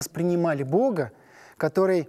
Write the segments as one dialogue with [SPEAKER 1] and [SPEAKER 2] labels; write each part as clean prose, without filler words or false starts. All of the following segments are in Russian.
[SPEAKER 1] воспринимали Бога, который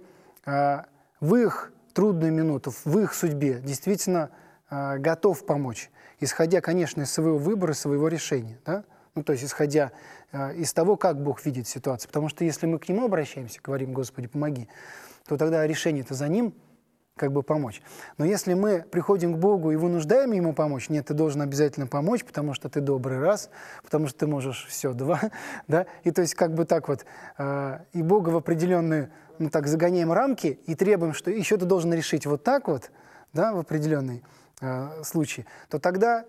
[SPEAKER 1] в их трудную минуту, в их судьбе действительно готов помочь, исходя, конечно, из своего выбора, своего решения. Да? Ну, то есть исходя из того, как Бог видит ситуацию. Потому что если мы к Нему обращаемся, говорим: «Господи, помоги», то тогда решение-то за Ним, как бы помочь. Но если мы приходим к Богу и вынуждаем Ему помочь, нет, ты должен обязательно помочь, потому что ты добрый раз, потому что ты можешь все два, да, и то есть как бы так вот, и Бога в определенные, ну так, загоняем рамки и требуем, что еще ты должен решить вот так вот, да, в определенный случай, то тогда,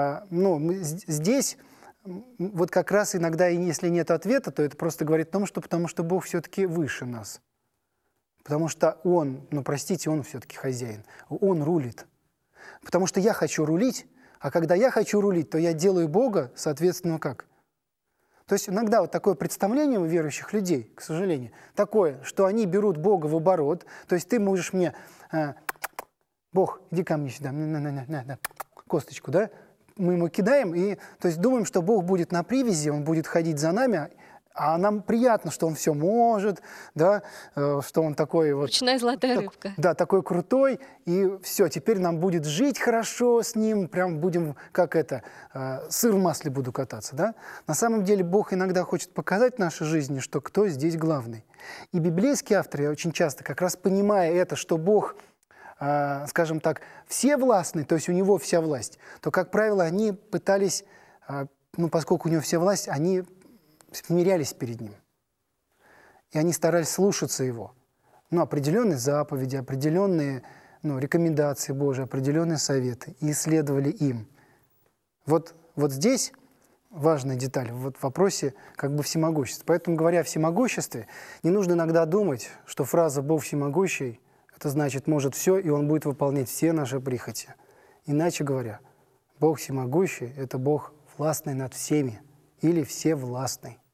[SPEAKER 1] здесь вот как раз иногда, если нет ответа, то это просто говорит о том, что потому что Бог все-таки выше нас. Потому что Он, простите, Он все-таки хозяин, Он рулит. Потому что я хочу рулить, а когда я хочу рулить, то я делаю Бога, соответственно, как? То есть иногда вот такое представление у верующих людей, к сожалению, такое, что они берут Бога в оборот, то есть ты можешь мне, Бог, иди ко мне сюда, на, косточку, да? Мы ему кидаем, и то есть думаем, что Бог будет на привязи, Он будет ходить за нами, а нам приятно, что Он все может, да, что Он такой вот...
[SPEAKER 2] Ручная золотая рыбка.
[SPEAKER 1] Да, такой крутой, и все, теперь нам будет жить хорошо с Ним, прям будем, как это, сыр в масле буду кататься, да. На самом деле Бог иногда хочет показать в нашей жизни, что кто здесь главный. И библейские авторы очень часто, как раз понимая это, что Бог, скажем так, всевластный, то есть у Него вся власть, то, как правило, они пытались, поскольку у Него вся власть, они смирялись перед Ним. И они старались слушаться Его. Определенные заповеди, определенные рекомендации Божьи, определенные советы. И исследовали им. Вот здесь важная деталь в вопросе как бы всемогущества. Поэтому, говоря о всемогуществе, не нужно иногда думать, что фраза «Бог всемогущий» это значит «может все», и Он будет выполнять все наши прихоти. Иначе говоря, Бог всемогущий – это Бог властный над всеми или всевластный.